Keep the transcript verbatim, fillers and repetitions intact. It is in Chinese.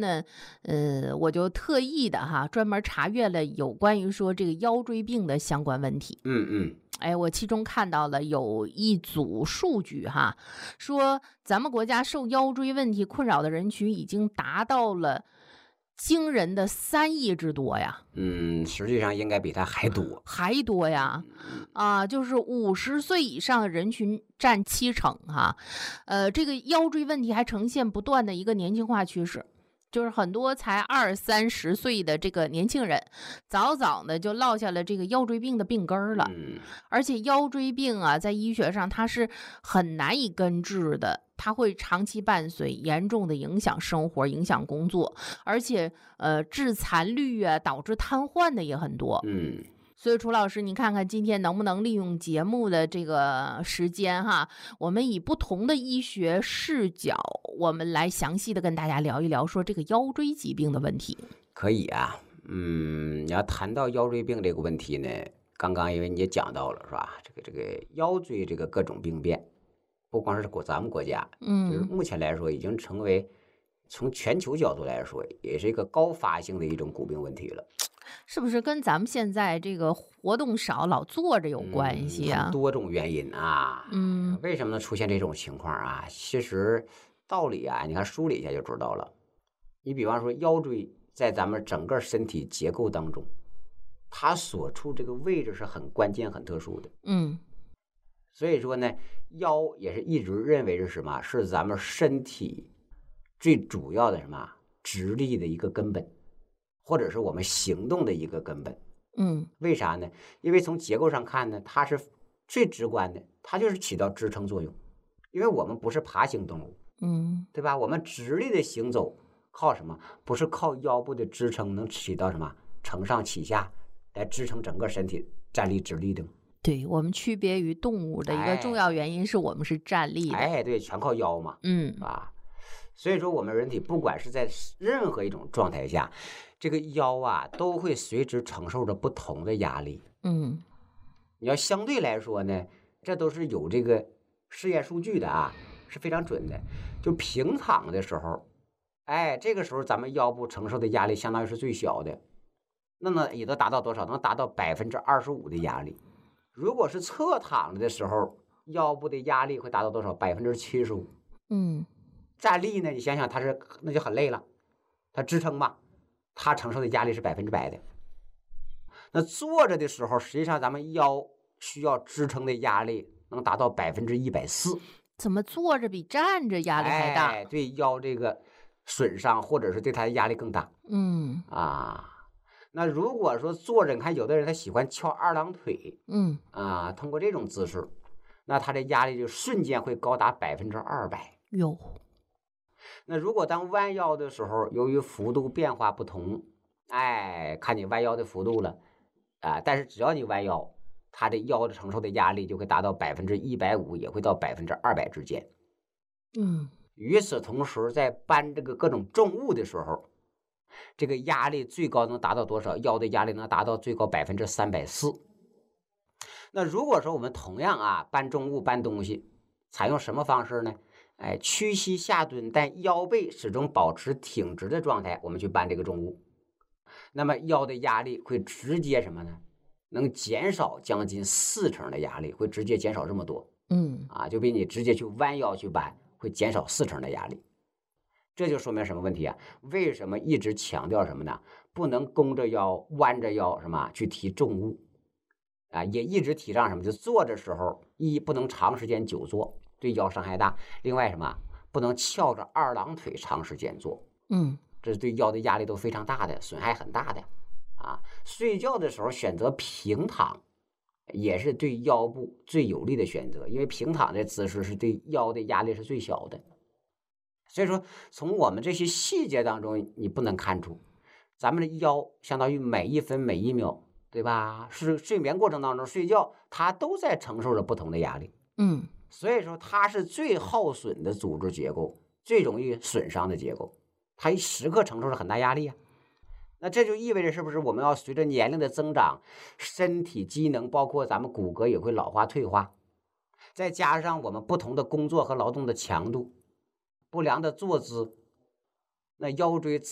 呢，呃，我就特意的哈专门查阅了有关于说这个腰椎病的相关问题。 嗯嗯， 哎，我其中看到了有一组数据哈，说咱们国家受腰椎问题困扰的人群已经达到了惊人的三亿之多呀。 嗯，实际上应该比它还多， 还多呀，啊，就是五十岁以上的人群占七成哈，呃，这个腰椎问题还呈现不断的一个年轻化趋势。就是很多才二三十岁的这个年轻人，早早的就落下了这个腰椎病的病根儿了。 嗯， 而且腰椎病啊，在医学上它是很难以根治的，它会长期伴随，严重的影响生活，影响工作，而且呃致残率啊，导致瘫痪的也很多。 嗯。 所以楚老师，你看看今天能不能利用节目的这个时间哈，我们以不同的医学视角，我们来详细的跟大家聊一聊说这个腰椎疾病的问题。 可以啊，嗯，你要谈到腰椎病这个问题呢，刚刚因为你也讲到了是吧？这个这个腰椎这个各种病变，不光是国咱们国家，嗯，就是目前来说已经成为从全球角度来说，也是一个高发性的一种骨病问题了。 是不是跟咱们现在这个活动少、老坐着有关系啊？ 嗯、很多种原因啊。 嗯， 为什么能出现这种情况啊？其实道理啊，你看梳理一下就知道了。你比方说腰椎在咱们整个身体结构当中，它所处这个位置是很关键、很特殊的。 嗯， 所以说呢，腰也是一直认为是什么？是咱们身体最主要的什么直立的一个根本。或者是我们行动的一个根本。 嗯， 为啥呢？因为从结构上看呢，它是最直观的，它就是起到支撑作用。因为我们不是爬行动物， 嗯， 对吧？我们直立的行走靠什么？不是靠腰部的支撑能起到什么承上启下来支撑整个身体站立直立的。 对，我们区别于动物的一个重要原因是我们是站立的。 哎，对，全靠腰嘛。 嗯， 啊，所以说我们人体不管是在任何一种状态下，这个腰啊都会随之承受着不同的压力。 嗯， 你要相对来说呢，这都是有这个实验数据的啊，是非常准的。就平躺的时候，哎，这个时候咱们腰部承受的压力相当于是最小的，那么也都达到多少？能达到百分之二十五的压力。如果是侧躺着的时候，腰部的压力会达到多少？百分之七十五。 嗯， 站立呢，你想想它是那就很累了，它支撑嘛。它承受的压力是百分之百的。那坐着的时候，实际上咱们腰需要支撑的压力能达到百分之一百四。 怎么坐着比站着压力还大？ 哎，对腰这个损伤，或者是对它的压力更大。 嗯啊，那如果说坐着，你看有的人他喜欢翘二郎腿， 嗯啊，通过这种姿势，那他的压力就瞬间会高达百分之二百。 哟。 那如果当弯腰的时候，由于幅度变化不同，哎，看你弯腰的幅度了，啊，但是只要你弯腰，它的腰的承受的压力就会达到百分之一百五，也会到百分之二百之间。 嗯， 与此同时，在搬这个各种重物的时候，这个压力最高能达到多少？腰的压力能达到最高百分之三百四。那如果说我们同样啊搬重物搬东西，采用什么方式呢？哎，屈膝下蹲，但腰背始终保持挺直的状态，我们去搬这个重物，那么腰的压力会直接什么呢？能减少将近四成的压力，会直接减少这么多。 嗯， 啊，就比你直接去弯腰去搬会减少四成的压力。这就说明什么问题啊？为什么一直强调什么呢？不能弓着腰、弯着腰什么去提重物啊？也一直提倡什么？就坐的时候，一不能长时间久坐，对腰伤害大；另外什么，不能翘着二郎腿长时间坐， 嗯， 这对腰的压力都非常大的，损害很大的啊。睡觉的时候选择平躺，也是对腰部最有利的选择，因为平躺的姿势是对腰的压力是最小的。所以说，从我们这些细节当中，你不能看出，咱们的腰相当于每一分每一秒，对吧？是睡眠过程当中睡觉，它都在承受着不同的压力。 嗯， 所以说它是最耗损的组织结构，最容易损伤的结构，它时刻承受着很大压力啊。那这就意味着是不是我们要随着年龄的增长，身体机能包括咱们骨骼也会老化退化，再加上我们不同的工作和劳动的强度，不良的坐姿，那腰椎